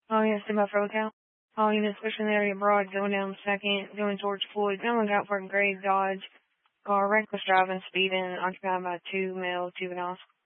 Oh, yes, in my throat count. All units pushing the area broad, going down the second, going towards Floyd. Going out for a grave dodge. Car reckless driving, speeding, occupied by two male juveniles.